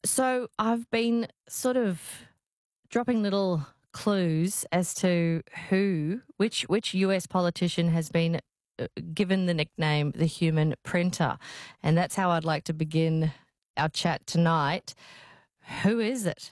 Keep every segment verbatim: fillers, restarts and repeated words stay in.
So I've been sort of dropping little clues as to who, which which U S politician has been uh, given the nickname the human printer. And that's how I'd like to begin our chat tonight. Who is it?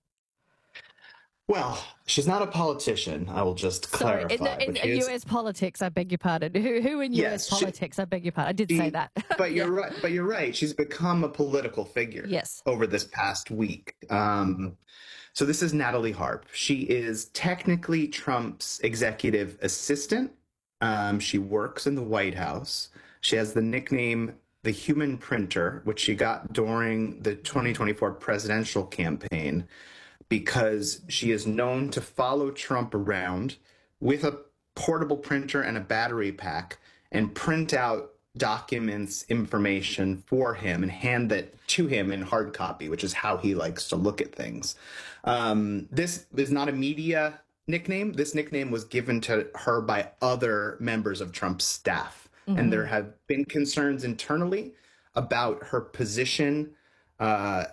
Well, she's not a politician, I will just Sorry, in, clarify. the, in but she is, U S politics, I beg your pardon. Who, who in U S yes, she, politics, I beg your pardon. I did she- say that. but you're Yeah. right. But you're right. She's become a political figure Yes. over this past week. Um, so this is Natalie Harp. She is technically Trump's executive assistant. Um, she works in the White House. She has the nickname the Human Printer, which she got during the twenty twenty-four presidential campaign, because she is known to follow Trump around with a portable printer and a battery pack and print out documents, information for him and hand it to him in hard copy, which is how he likes to look at things. Um, this is not a media nickname. This nickname was given to her by other members of Trump's staff. Mm-hmm. And there have been concerns internally about her position, uh,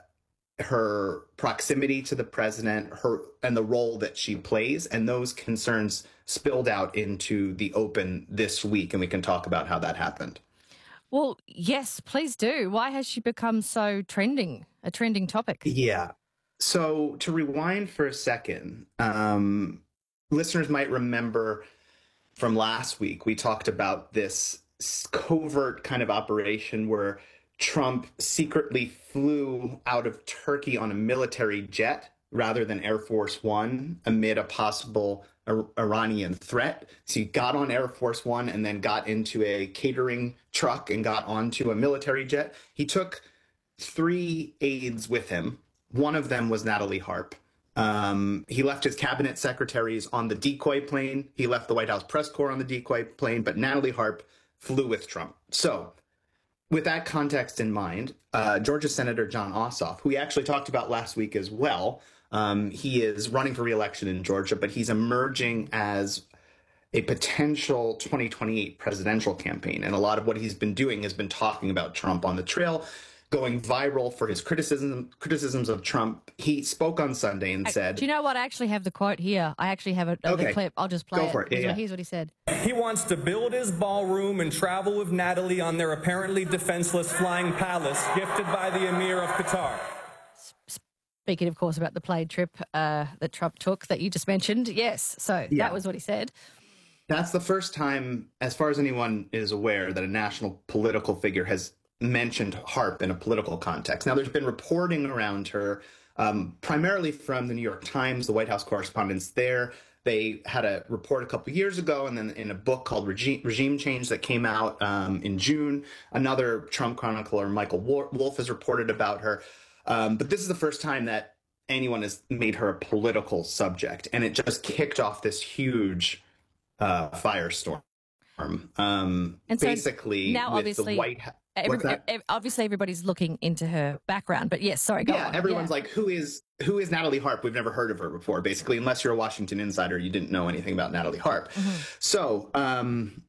her proximity to the president, her and the role that she plays, and those concerns spilled out into the open this week, and we can talk about how that happened. Well, yes, please do. Why has she become so trending, a trending topic? Yeah. So to rewind for a second, um, listeners might remember from last week, we talked about this covert kind of operation where Trump secretly flew out of Turkey on a military jet rather than Air Force One amid a possible Iranian threat. So he got on Air Force One and then got into a catering truck and got onto a military jet. He took three aides with him. One of them was Natalie Harp. Um, he left his cabinet secretaries on the decoy plane. He left the White House press corps on the decoy plane, but Natalie Harp flew with Trump. So with that context in mind, uh, Georgia Senator Jon Ossoff, who we actually talked about last week as well, um, he is running for re-election in Georgia, but he's emerging as a potential twenty twenty-eight presidential campaign. And a lot of what he's been doing has been talking about Trump on the trail, going viral for his criticism, criticisms of Trump. He spoke on Sunday and I, said... Do you know what? I actually have the quote here. I actually have it, uh, okay. the clip. I'll just play Go it. for it. Yeah, here's, yeah. What, here's what he said. He wants to build his ballroom and travel with Natalie on their apparently defenseless flying palace gifted by the Emir of Qatar. Speaking, of course, about the plane trip uh, that Trump took that you just mentioned. Yes. So Yeah. that was what he said. That's the first time, as far as anyone is aware, that a national political figure has mentioned Harp in a political context. Now, there's been reporting around her, um, primarily from the New York Times, the White House correspondents there. They had a report a couple years ago, and then in a book called Regime, Regime Change that came out um, in June, another Trump chronicler, Michael Wolff, has reported about her. Um, but this is the first time that anyone has made her a political subject, and it just kicked off this huge uh, firestorm. Um, And so basically, now, with obviously, the White House. Every, ev- obviously, everybody's looking into her background, but yes, sorry, go yeah, on. everyone's yeah. like, who is who is Natalie Harp? We've never heard of her before, basically, unless you're a Washington insider, you didn't know anything about Natalie Harp. Mm-hmm. So, um,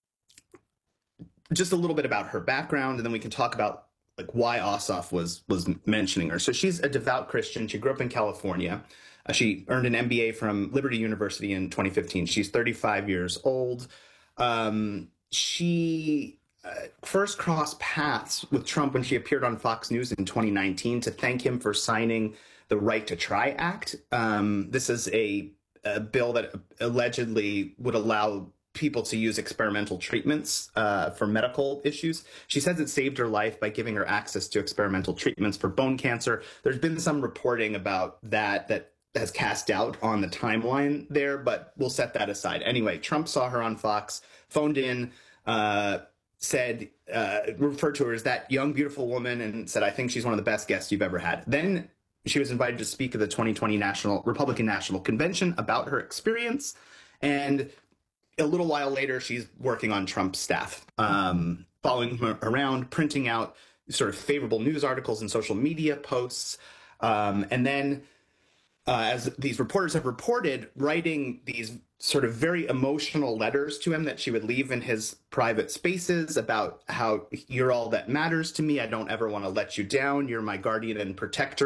just a little bit about her background, and then we can talk about like why Ossoff was was mentioning her. So she's a devout Christian. She grew up in California. Uh, she earned an M B A from Liberty University in twenty fifteen. She's thirty-five years old. Um, she uh, first crossed paths with Trump when she appeared on Fox News in twenty nineteen to thank him for signing the Right to Try Act. Um, this is a, a bill that allegedly would allow people to use experimental treatments uh, for medical issues. She says it saved her life by giving her access to experimental treatments for bone cancer. There's been some reporting about that that has cast doubt on the timeline there, but we'll set that aside. Anyway, Trump saw her on Fox, phoned in, uh, said, uh, referred to her as that young, beautiful woman, and said, I think she's one of the best guests you've ever had. Then she was invited to speak at the twenty twenty National Republican National Convention about her experience. And a little while later, she's working on Trump's staff, um, following him around, printing out sort of favorable news articles and social media posts. Um, and then, uh, as these reporters have reported, writing these sort of very emotional letters to him that she would leave in his private spaces about how you're all that matters to me. I don't ever want to let you down. You're my guardian and protector.